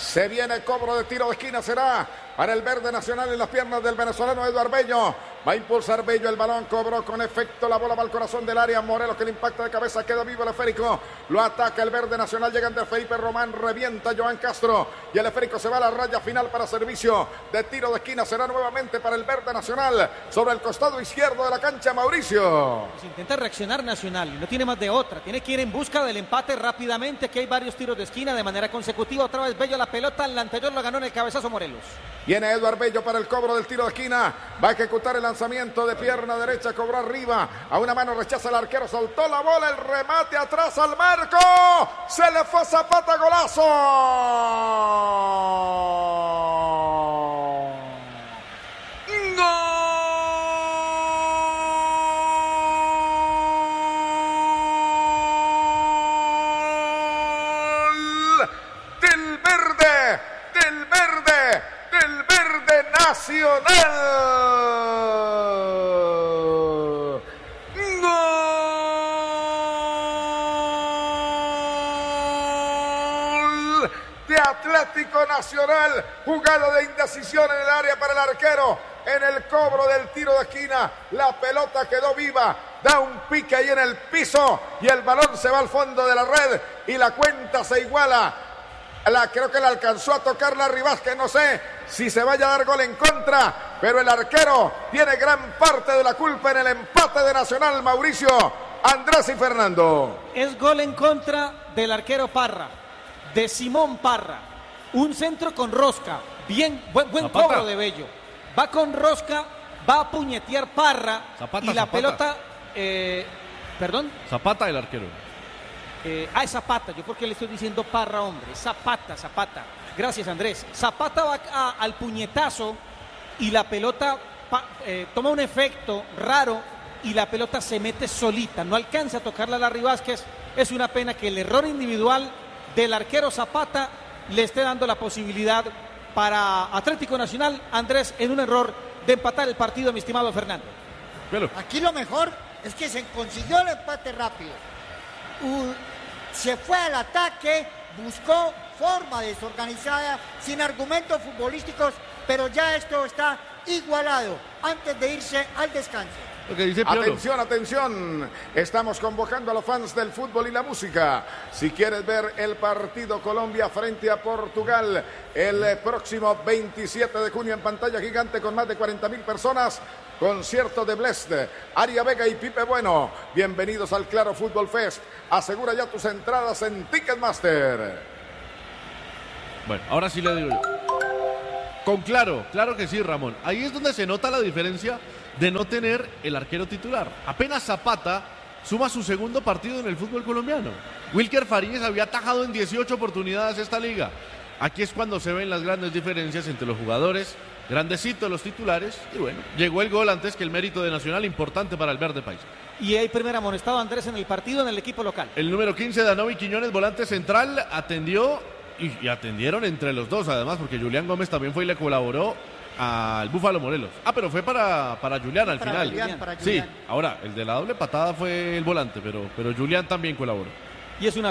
Se viene cobro de tiro de esquina, será para el Verde Nacional en las piernas del venezolano Eduardo Bello. Va a impulsar Bello el balón, cobró con efecto, la bola va al corazón del área. Morelos que le impacta de cabeza, queda vivo el esférico. Lo ataca el Verde Nacional, llega ante Felipe Román, revienta Joan Castro. Y el esférico se va a la raya final para servicio de tiro de esquina. Será nuevamente para el Verde Nacional sobre el costado izquierdo de la cancha, Mauricio. Pues intenta reaccionar Nacional, no tiene más de otra. Tiene que ir en busca del empate rápidamente, que hay varios tiros de esquina de manera consecutiva. Otra vez Bello la pelota, el anterior lo ganó en el cabezazo Morelos. Viene Eduardo Bello para el cobro del tiro de esquina. Va a ejecutar el lanzamiento de pierna derecha, cobró arriba. A una mano rechaza el arquero, soltó la bola, el remate atrás al marco. Se le fue Zapata, golazo. Nacional. Gol de Atlético Nacional. Jugada de indecisión en el área para el arquero. En el cobro del tiro de esquina, la pelota quedó viva. Da un pique ahí en el piso y el balón se va al fondo de la red y la cuenta se iguala. Creo que le alcanzó a tocar Larry Vázquez, no sé si se vaya a dar gol en contra, pero el arquero tiene gran parte de la culpa en el empate de Nacional, Mauricio, Andrés y Fernando. Es gol en contra del arquero Parra, de Simón Parra. Un centro con rosca, buen cobro de Bello. Va con rosca, va a puñetear Parra y la pelota... ¿Perdón? Zapata el arquero. Es Zapata, yo porque le estoy diciendo Parra, hombre, Zapata. Gracias, Andrés. Zapata va al puñetazo y la pelota toma un efecto raro y la pelota se mete solita, no alcanza a tocarla a Larry Vázquez. Es una pena que el error individual del arquero Zapata le esté dando la posibilidad para Atlético Nacional, Andrés, en un error de empatar el partido, mi estimado Fernando. Aquí lo mejor es que se consiguió el empate rápido. Se fue al ataque, buscó forma desorganizada, sin argumentos futbolísticos, pero ya esto está igualado antes de irse al descanso. Atención, estamos convocando a los fans del fútbol y la música. Si quieres ver el partido Colombia frente a Portugal el próximo 27 de junio en pantalla gigante con más de 40,000 personas, concierto de Blessed, Aria Vega y Pipe Bueno. Bienvenidos al Claro Fútbol Fest. Asegura ya tus entradas en Ticketmaster. Bueno, ahora sí le digo yo. Con claro que sí, Ramón. Ahí es donde se nota la diferencia de no tener el arquero titular. Apenas Zapata suma su segundo partido en el fútbol colombiano. Wilker Farías había atajado en 18 oportunidades esta liga. Aquí es cuando se ven las grandes diferencias entre los jugadores, grandecitos los titulares, y bueno, llegó el gol antes que el mérito de Nacional, importante para el verde país. Y hay primer amonestado Andrés en el partido en el equipo local. El número 15, Danovi Quiñones, volante central, atendió y atendieron entre los dos, además, porque Julián Gómez también fue y le colaboró al Búfalo Morelos. Ah, pero fue para Julián al final. Para Julián. Sí, ahora, el de la doble patada fue el volante, pero Julián también colaboró. Y es una